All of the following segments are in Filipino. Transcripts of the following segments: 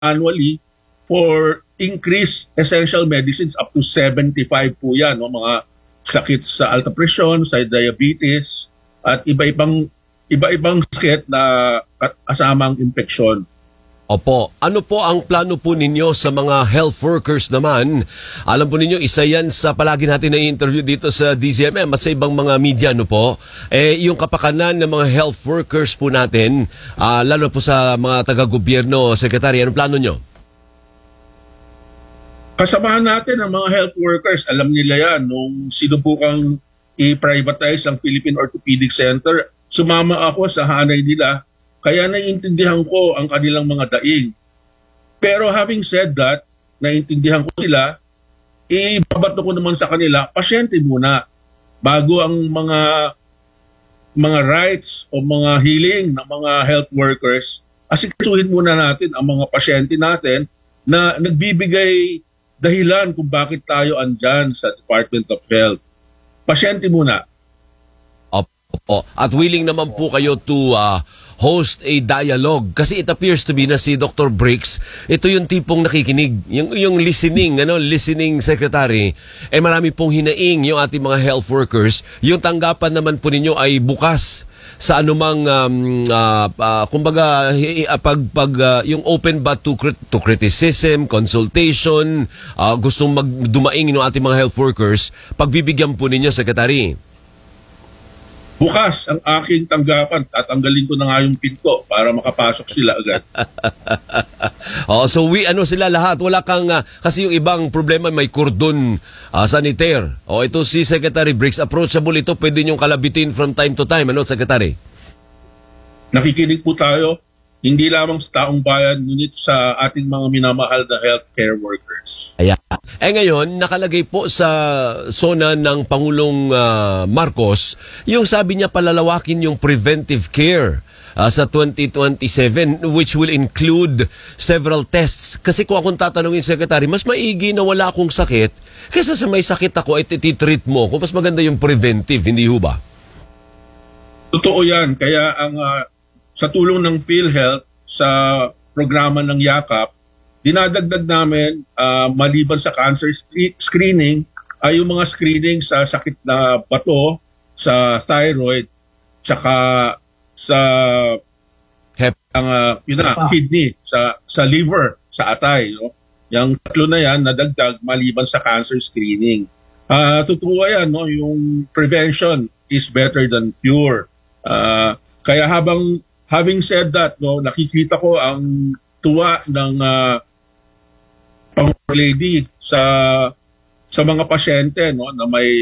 annually for increased essential medicines up to 75 po yan, no? Mga sakit sa alta presyon, sa diabetes, at iba-ibang sakit na kasamang impeksyon. Opo. Ano po ang plano po ninyo sa mga health workers naman? Alam po ninyo, isa yan sa palagi natin na-interview dito sa DZMM at sa ibang mga media, no po? Yung kapakanan ng mga health workers po natin, lalo po sa mga taga-gobyerno, Secretary, anong plano nyo? Kasamahan natin ang mga health workers. Alam nila yan. Nung sinubukang i-privatize ang Philippine Orthopedic Center, sumama ako sa hanay nila. Kaya naiintindihan ko ang kanilang mga daing. Pero having said that, naiintindihan ko sila, ibabato ko naman sa kanila, pasyente muna. Bago ang mga rights o mga healing ng mga health workers, asikasuhin muna natin ang mga pasyente natin na nagbibigay dahilan kung bakit tayo andyan sa Department of Health. Pasyente muna. Opo. At willing naman po kayo to host a dialogue kasi it appears to be na si Dr. Briggs, ito yung tipong nakikinig, yung listening secretary, marami pong hinaing yung ating mga health workers. Yung tanggapan naman po ninyo ay bukas sa anumang kumbaga yung open ba to criticism, consultation, gustong magdumaing yung ating mga health workers, pagbibigyan po ninyo, Secretary. Bukas ang aking tanggapan, tatanggalin ko na nga yung pinto para makapasok sila agad. So sila lahat, wala kang kasi yung ibang problema may cordon sanitaire. Ito si Secretary Briggs, approachable ito, pwede niyong kalabitin from time to time, Secretary? Nakikinig po tayo, hindi lamang sa taong bayan, ngunit sa ating mga minamahal na healthcare workers. Ayan. Ngayon, nakalagay po sa SONA ng Pangulong Marcos, yung sabi niya palalawakin yung preventive care sa 2027, which will include several tests. Kasi kung akong tatanungin, Secretary, mas maigi na wala akong sakit kaysa sa may sakit ako, ititreat mo. Kung mas maganda yung preventive, hindi ho ba? Totoo yan. Kaya sa tulong ng PhilHealth sa programa ng YAKAP, dinadagdag namin, maliban sa cancer screening, ay yung mga screening sa sakit na bato, sa thyroid, tsaka sa kidney, sa liver, sa atay. No? Yung tatlo na yan, nadagdag maliban sa cancer screening. Totoo yan, no? Yung prevention is better than cure. Kaya having said that, no, nakikita ko ang tuwa ng Pangulo Lady sa mga pasyente, no, na may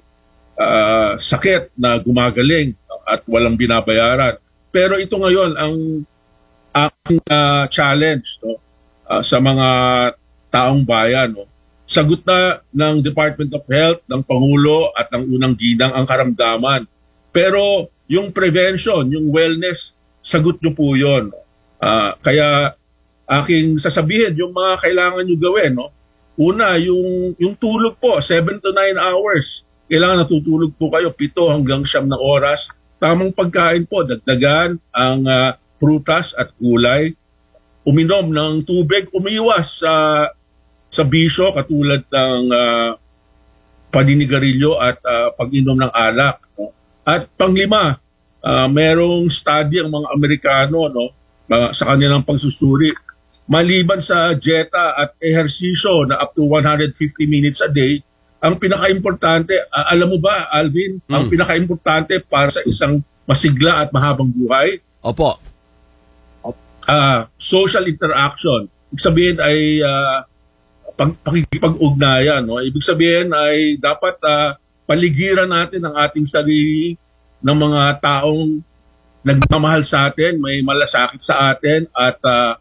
sakit na gumagaling at walang binabayaran. Pero ito ngayon ang aking challenge, no, sa mga taong bayan. No. Sagot na ng Department of Health, ng Pangulo at ng unang ginang ang karamdaman. Pero yung prevention, yung wellness, sagot nyo po yun. Kaya aking sasabihin, yung mga kailangan nyo gawin, no? Una, yung tulog po, 7 to 9 hours. Kailangan natutulog po kayo, 7 hanggang 9 na oras. Tamang pagkain po, dagdagan ang prutas at gulay. Uminom ng tubig, umiwas sa bisyo katulad ng paninigarilyo at pag-inom ng alak. No? At panglima, merong study ang mga Amerikano, no, sa kanilang pagsusuri. Maliban sa dieta at ehersisyo na up to 150 minutes a day, ang pinaka-importante, alam mo ba, Alvin, ang pinaka-importante para sa isang masigla at mahabang buhay? Opo. Social interaction. Ibig sabihin ay pakikipag-ugnayan. No? Ibig sabihin ay dapat paligiran natin ang ating sarili ng mga taong nagmamahal sa atin, may malasakit sa atin, at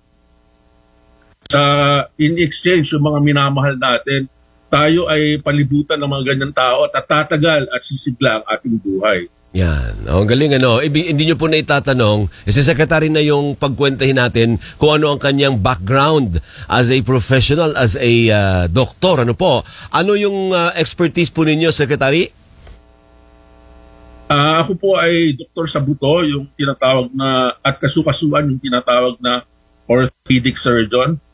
in exchange yung mga minamahal natin, tayo ay palibutan ng mga ganyang tao at tatagal at sisigla ang ating buhay. Yan. Galing hindi nyo po na itatanong, si Secretary na yung pagkwentahin natin kung ano ang kanyang background as a professional, as a doktor. Ano yung expertise po ninyo, Secretary? Ako po ay doktor sa buto, yung tinatawag na, at kasukasuan yung tinatawag na orthopedic surgeon.